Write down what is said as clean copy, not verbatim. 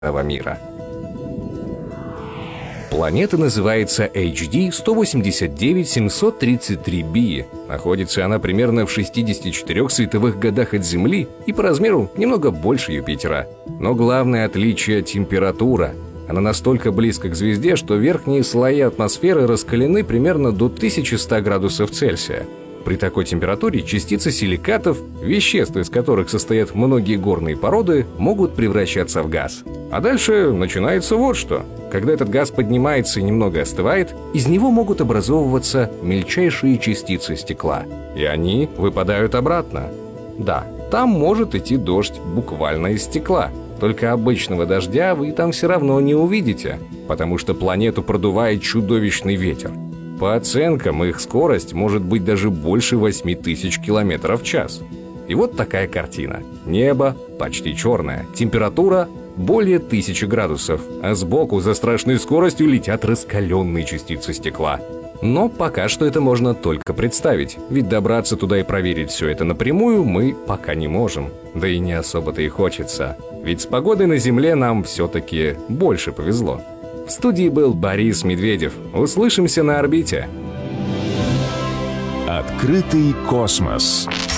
мира. Планета называется HD 189-733b. Находится она примерно в 64 световых годах от Земли и по размеру немного больше Юпитера. Но главное отличие — температура. Она настолько близко к звезде, что верхние слои атмосферы раскалены примерно до 1100 градусов Цельсия. При такой температуре частицы силикатов, веществ, из которых состоят многие горные породы, могут превращаться в газ. А дальше начинается вот что. Когда этот газ поднимается и немного остывает, из него могут образовываться мельчайшие частицы стекла. И они выпадают обратно. Да, там может идти дождь буквально из стекла. Только обычного дождя вы там все равно не увидите, потому что планету продувает чудовищный ветер. По оценкам, их скорость может быть даже больше 8000 км в час. И вот такая картина. Небо почти черное, температура более 1000 градусов, а сбоку за страшной скоростью летят раскаленные частицы стекла. Но пока что это можно только представить, ведь добраться туда и проверить все это напрямую мы пока не можем. Да и не особо-то и хочется, ведь с погодой на Земле нам все-таки больше повезло. В студии был Борис Медведев. Услышимся на орбите. Открытый космос.